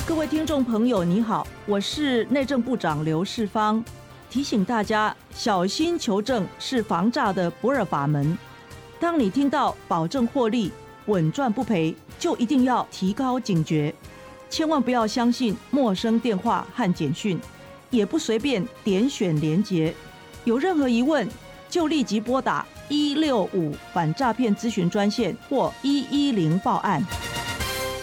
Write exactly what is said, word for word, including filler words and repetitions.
各位听众朋友，你好，我是内政部长刘世芳，提醒大家小心求证是防诈的不二法门。当你听到保证获利、稳赚不赔，就一定要提高警觉，千万不要相信陌生电话和简讯，也不随便点选连结。有任何疑问，就立即拨打一六五反诈骗咨询专线或一一零报案。